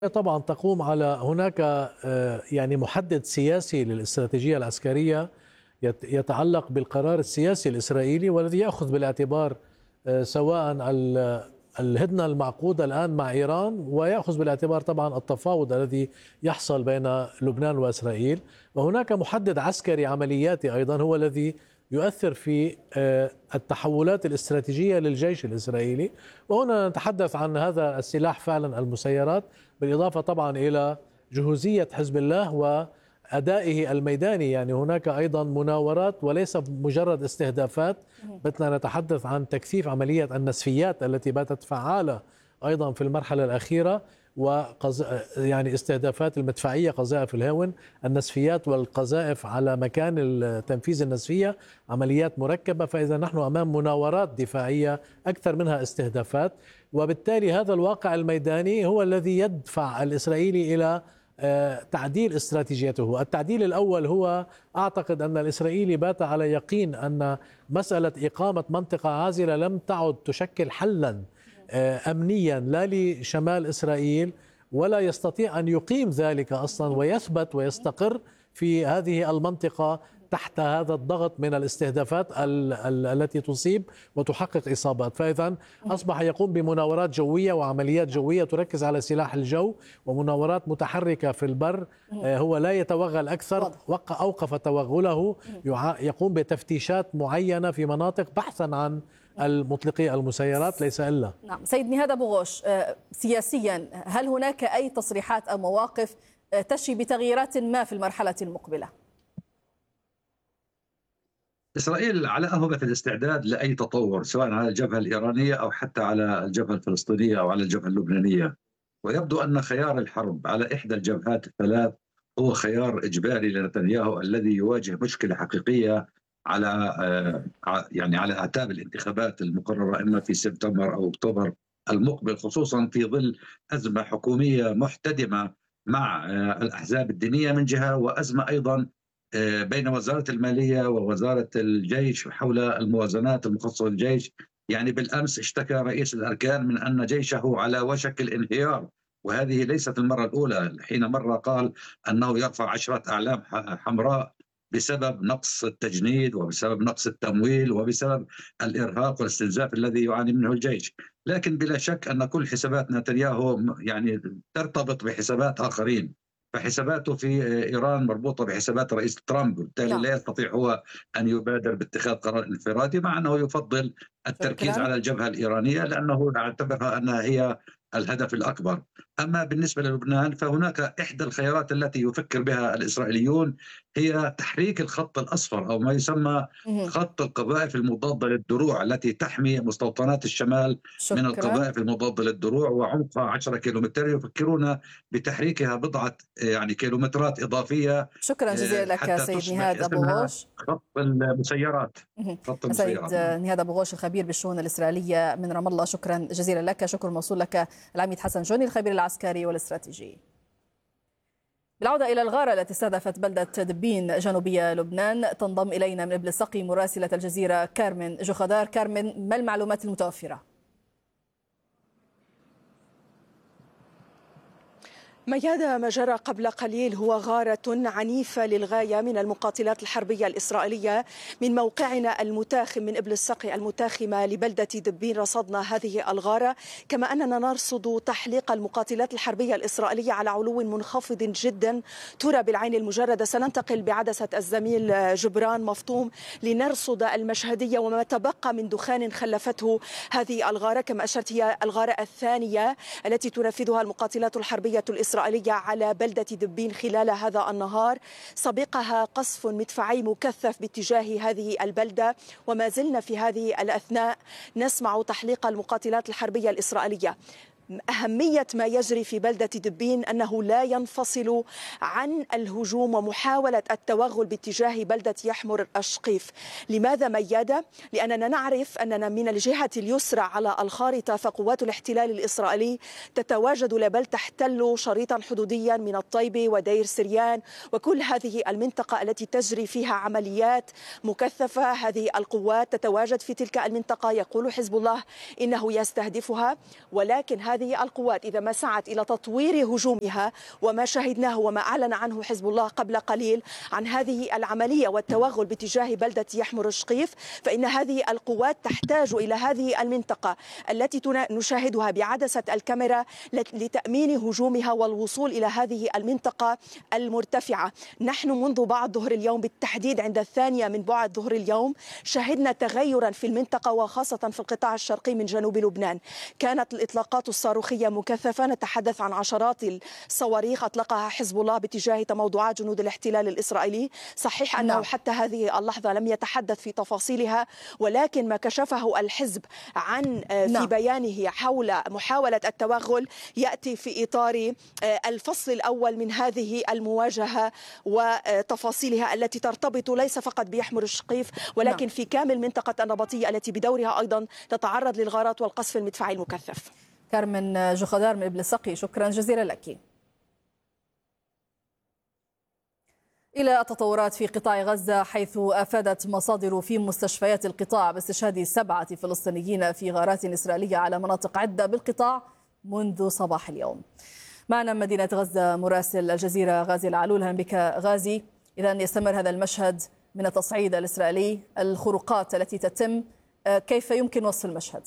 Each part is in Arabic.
طبعا تقوم على هناك يعني محدد سياسي للاستراتيجية العسكرية يتعلق بالقرار السياسي الإسرائيلي، والذي يأخذ بالاعتبار سواء الهدنة المعقودة الآن مع إيران، ويأخذ بالاعتبار طبعا التفاوض الذي يحصل بين لبنان وإسرائيل. وهناك محدد عسكري عملياتي أيضا هو الذي يؤثر في التحولات الاستراتيجية للجيش الإسرائيلي. وهنا نتحدث عن هذا السلاح فعلا، المسيرات، بالإضافة طبعا إلى جهوزية حزب الله وأدائه الميداني. يعني هناك أيضا مناورات وليس مجرد استهدافات، بدنا نتحدث عن تكثيف عملية النسفيات التي باتت فعالة أيضا في المرحلة الأخيرة، يعني استهدافات المدفعية، قذائف الهاون، النسفيات والقذائف على مكان تنفيذ النسفية، عمليات مركبة. فإذا نحن أمام مناورات دفاعية أكثر منها استهدافات، وبالتالي هذا الواقع الميداني هو الذي يدفع الإسرائيلي إلى تعديل استراتيجيته. التعديل الأول هو أعتقد أن الإسرائيلي بات على يقين أن مسألة إقامة منطقة عازلة لم تعد تشكل حلا أمنيا لا لشمال إسرائيل، ولا يستطيع أن يقيم ذلك أصلا ويثبت ويستقر في هذه المنطقة تحت هذا الضغط من الاستهدافات التي تصيب وتحقق إصابات. فإذا أصبح يقوم بمناورات جوية وعمليات جوية تركز على سلاح الجو، ومناورات متحركة في البر. هو لا يتوغل أكثر، أوقف توغله، يقوم بتفتيشات معينة في مناطق بحثا عن المطلقي المسيرات، ليس إلا. نعم سيد نهاد أبو غوش، سياسيا هل هناك أي تصريحات أو مواقف تشي بتغييرات ما في المرحلة المقبلة؟ إسرائيل على أهبة الاستعداد لأي تطور، سواء على الجبهة الإيرانية أو حتى على الجبهة الفلسطينية أو على الجبهة اللبنانية. ويبدو أن خيار الحرب على إحدى الجبهات الثلاث هو خيار إجباري لنتنياهو، الذي يواجه مشكلة حقيقية على يعني على أعتاب الانتخابات المقررة إما في سبتمبر أو أكتوبر المقبل، خصوصا في ظل أزمة حكومية محتدمة مع الأحزاب الدينية من جهة، وأزمة أيضا بين وزارة المالية ووزارة الجيش حول الموازنات المخصصة للجيش. يعني بالأمس اشتكى رئيس الأركان من أن جيشه على وشك الانهيار، وهذه ليست المرة الأولى. حين مرة قال أنه يرفع 10 أعلام حمراء بسبب نقص التجنيد وبسبب نقص التمويل وبسبب الإرهاق والاستنزاف الذي يعاني منه الجيش. لكن بلا شك أن كل حسابات نتنياهو يعني ترتبط بحسابات آخرين، فحساباته في إيران مربوطة بحسابات رئيس ترامب، وبالتالي لا يستطيع هو أن يبادر باتخاذ قرار انفرادي، مع أنه يفضل التركيز على الجبهة الإيرانية لأنه يعتبرها أنها هي الهدف الأكبر. أما بالنسبة للبنان فهناك إحدى الخيارات التي يفكر بها الإسرائيليون هي تحريك الخط الأصفر، أو ما يسمى خط القذائف المضادة للدروع، التي تحمي مستوطنات الشمال من القذائف المضادة للدروع، وعمقها 10 كيلومتر. يفكرون بتحريكها بضعة يعني كيلومترات إضافية. شكرا جزيلا لك سيد نهاد أبو غوش. خط المسيرات. سيد نهاد أبو غوش الخبير بالشؤون الإسرائيلية من رام الله، شكرا جزيلا لك. شكر موصول لك العميد حسن جوني الخبير العسكري والاستراتيجي. بالعودة إلى الغارة التي استهدفت بلدة دبين جنوبية لبنان، تنضم إلينا من إبل السقي مراسلة الجزيرة كارمن جوخدار. كارمن، ما المعلومات المتوفرة؟ ميادة، ما جرى قبل قليل هو غارة عنيفة للغاية من المقاتلات الحربية الإسرائيلية من موقعنا المتاخم من إبل السقي المتاخمة لبلدة دبين. رصدنا هذه الغارة، كما أننا نرصد تحليق المقاتلات الحربية الإسرائيلية على علو منخفض جدا ترى بالعين المجردة. سننتقل بعدسة الزميل جبران مفطوم لنرصد المشهدية وما تبقى من دخان خلفته هذه الغارة. كما أشرت، هي الغارة الثانية التي تنفذها المقاتلات الحربية الإسرائيلية على بلدة دبين خلال هذا النهار. سبقها قصف مدفعي مكثف باتجاه هذه البلدة، وما زلنا في هذه الأثناء نسمع تحليق المقاتلات الحربية الإسرائيلية. أهمية ما يجري في بلدة دبين أنه لا ينفصل عن الهجوم ومحاولة التوغل باتجاه بلدة يحمر الشقيف. لماذا ميادة؟ لأننا نعرف أننا من الجهة اليسرى على الخارطة فقوات الاحتلال الإسرائيلي تتواجد بل تحتل شريطا حدوديا من الطيبة ودير سريان وكل هذه المنطقة التي تجري فيها عمليات مكثفة. هذه القوات تتواجد في تلك المنطقة، يقول حزب الله إنه يستهدفها، ولكن هذه هذه القوات إذا ما سعت إلى تطوير هجومها، وما شهدناه وما أعلن عنه حزب الله قبل قليل عن هذه العملية والتوغل باتجاه بلدة يحمر الشقيف، فإن هذه القوات تحتاج إلى هذه المنطقة التي نشاهدها بعدسة الكاميرا لتأمين هجومها والوصول إلى هذه المنطقة المرتفعة. نحن منذ بعد ظهر اليوم، بالتحديد عند 2 من بعد ظهر اليوم، شهدنا تغيرا في المنطقة وخاصة في القطاع الشرقي من جنوب لبنان. كانت الإطلاقات الصاروخية مكثفة، نتحدث عن عشرات الصواريخ أطلقها حزب الله باتجاه تموضعات جنود الاحتلال الإسرائيلي. صحيح أنه حتى هذه اللحظة لم يتحدث في تفاصيلها، ولكن ما كشفه الحزب عن في بيانه حول محاولة التوغل يأتي في إطار الفصل الأول من هذه المواجهة وتفاصيلها التي ترتبط ليس فقط بيحمر الشقيف ولكن في كامل منطقة النبطية التي بدورها أيضا تتعرض للغارات والقصف المدفعي المكثف. كارمن جوخدار من إبل السقي، شكرا جزيلا لك. إلى التطورات في قطاع غزة، حيث أفادت مصادر في مستشفيات القطاع باستشهاد 7 فلسطينيين في غارات إسرائيلية على مناطق عدة بالقطاع منذ صباح اليوم. معنا مدينة غزة مراسل الجزيرة غازي العلول. أهلا بك غازي. إذا يستمر هذا المشهد من التصعيد الإسرائيلي، الخروقات التي تتم، كيف يمكن وصف المشهد؟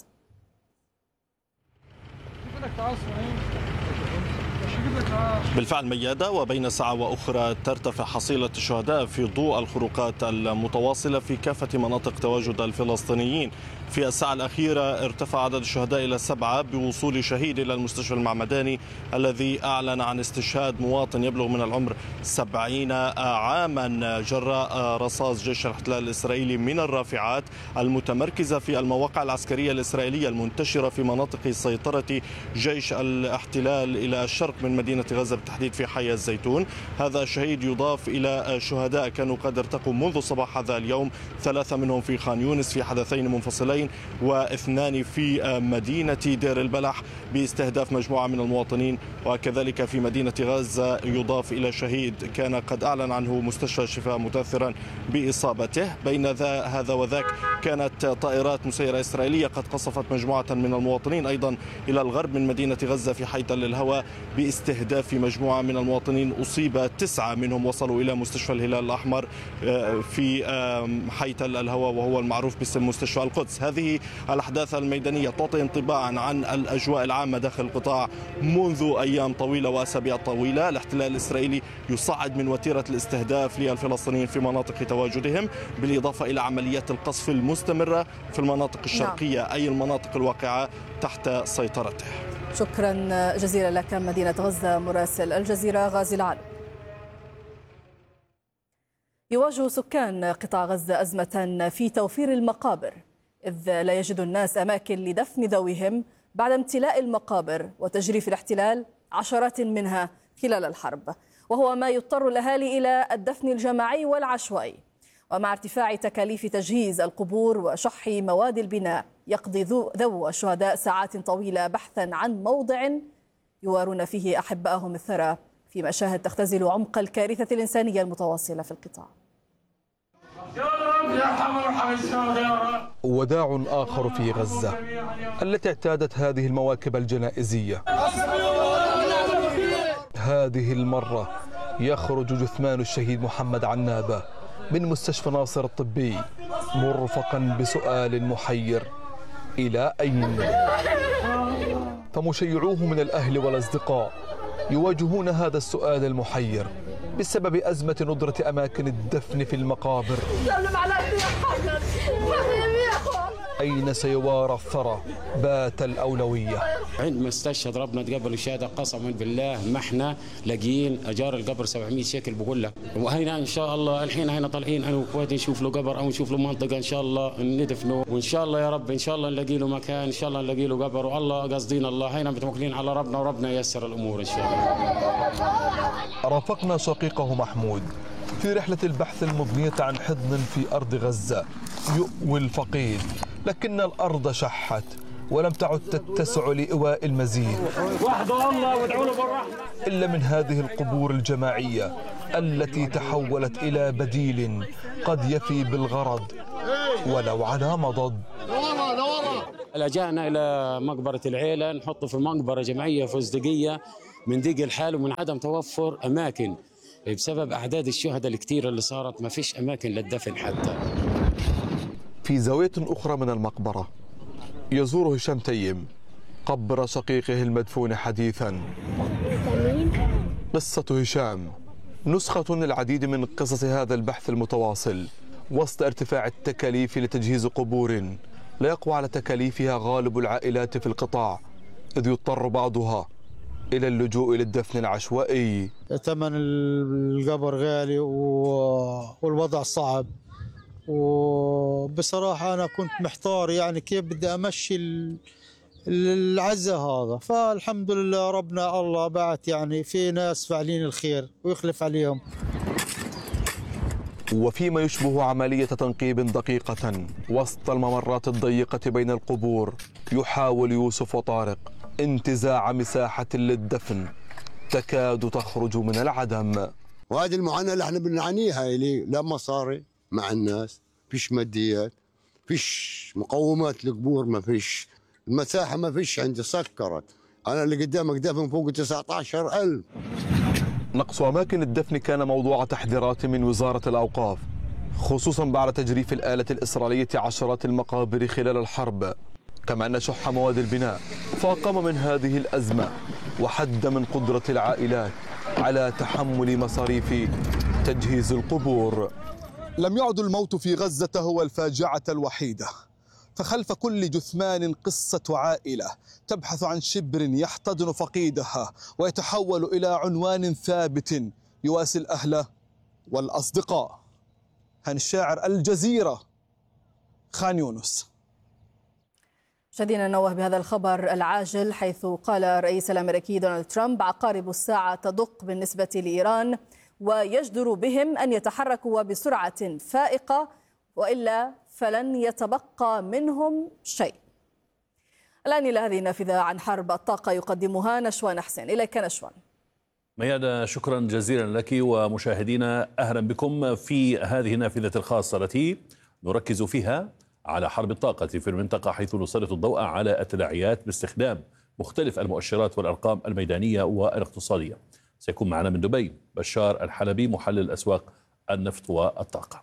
بالفعل ميادة، وبين ساعة وأخرى ترتفع حصيلة الشهداء في ضوء الخروقات المتواصلة في كافة مناطق تواجد الفلسطينيين. في الساعة الأخيرة ارتفع عدد الشهداء إلى 7 بوصول شهيد إلى المستشفى المعمداني الذي أعلن عن استشهاد مواطن يبلغ من العمر 70 عاما جراء رصاص جيش الاحتلال الإسرائيلي من الرافعات المتمركزة في المواقع العسكرية الإسرائيلية المنتشرة في مناطق سيطرة جيش الاحتلال إلى الشرق من مدينة غزة، بالتحديد في حي الزيتون. هذا الشهيد يضاف إلى شهداء كانوا قد ارتقوا منذ صباح هذا اليوم، 3 منهم في خان يونس في حدثين منفصلين، و2 في مدينة دير البلح باستهداف مجموعة من المواطنين. وكذلك في مدينة غزة يضاف إلى شهيد كان قد أعلن عنه مستشفى الشفاء متأثرا بإصابته. بين هذا وذاك كانت طائرات مسيرة إسرائيلية قد قصفت مجموعة من المواطنين أيضا إلى الغرب من مدينة غزة في حي تل الهوى باستهداف مجموعة من المواطنين. أصيب 9 منهم، وصلوا إلى مستشفى الهلال الأحمر في حي تل الهوى وهو المعروف باسم مستشفى القدس. هذه الأحداث الميدانية تعطي انطباعا عن الأجواء العامة داخل القطاع منذ أيام طويلة وأسابيع طويلة. الاحتلال الإسرائيلي يصعد من وتيرة الاستهداف للفلسطينيين في مناطق تواجدهم، بالإضافة إلى عمليات القصف المستمرة في المناطق الشرقية أي المناطق الواقعة تحت سيطرته. شكرا جزيلا لك مدينة غزة مراسل الجزيرة غازي العلول. يواجه سكان قطاع غزة أزمة في توفير المقابر، إذ لا يجد الناس أماكن لدفن ذويهم بعد امتلاء المقابر وتجريف الاحتلال عشرات منها خلال الحرب، وهو ما يضطر الأهالي إلى الدفن الجماعي والعشوائي. ومع ارتفاع تكاليف تجهيز القبور وشح مواد البناء، يقضي ذو الشهداء ساعات طويلة بحثا عن موضع يوارون فيه أحبائهم الثرى، في مشاهد تختزل عمق الكارثة الإنسانية المتواصلة في القطاع. وداع آخر في غزة التي اعتادت هذه المواكب الجنائزية. هذه المرة يخرج جثمان الشهيد محمد عنابة من مستشفى ناصر الطبي مرفقا بسؤال محير: إلى أين؟ فمشيعوه من الأهل والأصدقاء يواجهون هذا السؤال المحير بسبب أزمة ندرة أماكن الدفن في المقابر. أين سيوارى الثرى بات الأولوية؟ عندما استشهد ربنا تقبل الشهادة قسما بالله ما احنا لاقيين أجار القبر 700 شيكل بقول لك. وهنا إن شاء الله الحين هنا طالعين أنا وأخواتي نشوف له قبر أو نشوف له منطقة إن شاء الله ندفنه، وإن شاء الله يا رب إن شاء الله نلاقي له مكان، إن شاء الله نلاقي له قبر، والله قصدين الله هنا متوكلين على ربنا وربنا ييسر الأمور إن شاء الله. رافقنا شقيقه محمود في رحلة البحث المضنية عن حضن في أرض غزة يؤوي الفقيد، لكن الأرض شحت ولم تعد تتسع لإواء المزيد إلا من هذه القبور الجماعية التي تحولت إلى بديل قد يفي بالغرض ولو على مضض. لجأنا إلى مقبرة العيلة، نحطه في مقبرة جمعية فزدقية من ضيق الحال ومن عدم توفر أماكن بسبب أعداد الشهداء الكثيرة اللي صارت، ما فيش أماكن للدفن حتى. في زاوية أخرى من المقبرة يزور هشام تيم قبر شقيقه المدفون حديثا. قصة هشام نسخة للعديد من قصص هذا البحث المتواصل وسط ارتفاع التكاليف لتجهيز قبور لا يقوى على تكاليفها غالب العائلات في القطاع، إذ يضطر بعضها إلى اللجوء للدفن العشوائي. ثمن القبر غالي والوضع صعب، وبصراحة أنا كنت محتار يعني كيف بدي أمشي العزة هذا. فالحمد لله ربنا الله بعت يعني في ناس فاعلين الخير ويخلف عليهم. وفيما يشبه عملية تنقيب دقيقة وسط الممرات الضيقة بين القبور، يحاول يوسف وطارق انتزاع مساحة للدفن تكاد تخرج من العدم. وهذه المعاناة اللي احنا بنعانيها، اللي لا مصاري مع الناس، فيش ماديات، فيش مقومات للقبور، ما فيش المساحة، ما فيش عندي سكرت. أنا اللي قدامك دفن فوق 19,000. نقص أماكن الدفن كان موضوع تحذيرات من وزارة الأوقاف، خصوصا بعد تجريف الآلة الإسرائيلية عشرات المقابر خلال الحرب، كما أن شح مواد البناء فاقم من هذه الأزمة وحد من قدرة العائلات على تحمل مصاريف تجهيز القبور. لم يعد الموت في غزة هو الفاجعة الوحيدة، فخلف كل جثمان قصة عائلة تبحث عن شبر يحتضن فقيدها ويتحول إلى عنوان ثابت يواسي الأهل والأصدقاء. هاني الشاعر، الجزيرة، خان يونس. مشاهدينا ننوه بهذا الخبر العاجل، حيث قال الرئيس الأمريكي دونالد ترامب: عقارب الساعة تدق بالنسبة لإيران، ويجدر بهم أن يتحركوا بسرعة فائقة، وإلا فلن يتبقى منهم شيء. الآن إلى هذه النافذة عن حرب الطاقة يقدمها نشوان حسين. إليك نشوان. ميادة، شكرا جزيلا لك، ومشاهدينا أهلا بكم في هذه النافذة الخاصة التي نركز فيها على حرب الطاقة في المنطقة، حيث نسلط الضوء على التداعيات باستخدام مختلف المؤشرات والأرقام الميدانية والاقتصادية. سيكون معنا من دبي بشار الحلبي، محلل أسواق النفط والطاقة.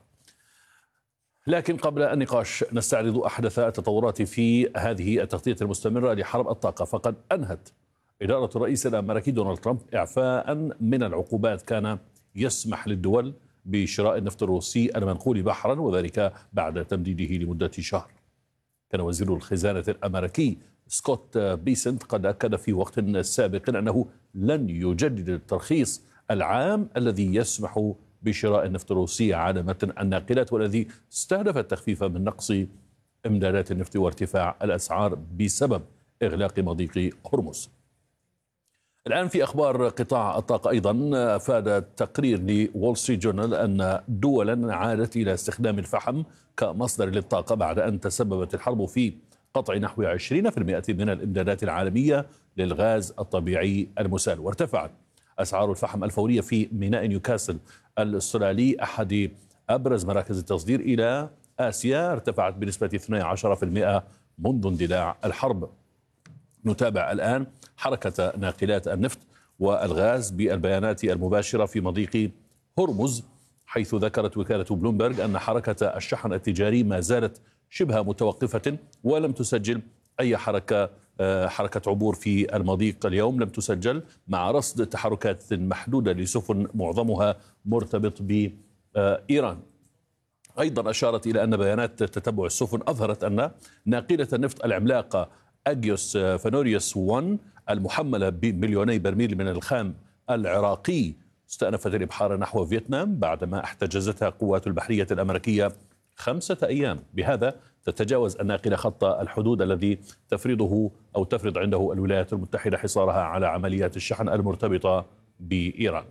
لكن قبل النقاش نستعرض أحدث التطورات في هذه التغطية المستمرة لحرب الطاقة. فقد أنهت إدارة الرئيس الأمريكي دونالد ترامب إعفاء من العقوبات كان يسمح للدول بشراء النفط الروسي المنقول بحرا، وذلك بعد تمديده لمدة شهر. كان وزير الخزانة الأمريكي سكوت بيسنت قد أكد في وقت سابق أنه لن يجدد الترخيص العام الذي يسمح بشراء النفط الروسي على متن الناقلات، والذي استهدف التخفيف من نقص إمدادات النفط وارتفاع الأسعار بسبب إغلاق مضيق هرمز. الآن في أخبار قطاع الطاقة أيضا، أفاد تقرير لوول ستريت جورنال أن دولا عادت إلى استخدام الفحم كمصدر للطاقة بعد أن تسببت الحرب في قطع نحو 20% من الإمدادات العالمية للغاز الطبيعي المسال. وارتفعت أسعار الفحم الفورية في ميناء نيوكاسل الأسترالي، أحد أبرز مراكز التصدير إلى آسيا، ارتفعت بنسبة 12% منذ اندلاع الحرب. نتابع الآن حركة ناقلات النفط والغاز بالبيانات المباشرة في مضيق هرمز، حيث ذكرت وكالة بلومبرغ أن حركة الشحن التجاري ما زالت شبه متوقفة، ولم تسجل أي حركة عبور في المضيق اليوم، لم تسجل، مع رصد تحركات محدودة لسفن معظمها مرتبط بإيران. أيضا أشارت إلى أن بيانات تتبع السفن أظهرت أن ناقلة النفط العملاقة أجيوس فانوريوس 1 المحملة بمليوني برميل من الخام العراقي استأنفت الإبحار نحو فيتنام بعدما احتجزتها قوات البحرية الأمريكية 5 أيام. بهذا تتجاوز الناقلة خط الحدود الذي تفرض عنده الولايات المتحدة حصارها على عمليات الشحن المرتبطة بإيران.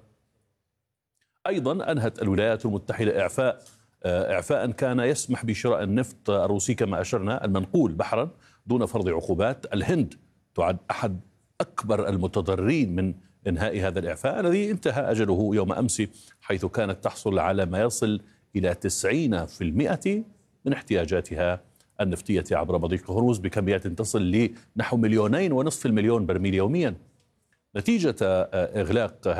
أيضا أنهت الولايات المتحدة إعفاء كان يسمح بشراء النفط الروسي كما أشرنا المنقول بحرا دون فرض عقوبات. الهند تعد أحد أكبر المتضررين من إنهاء هذا الإعفاء الذي انتهى أجله يوم أمس، حيث كانت تحصل على ما يصل إلى 90% من احتياجاتها النفطية عبر مضيق هرمز بكميات تصل لنحو 2.5 مليون برميل يوميا. نتيجة إغلاق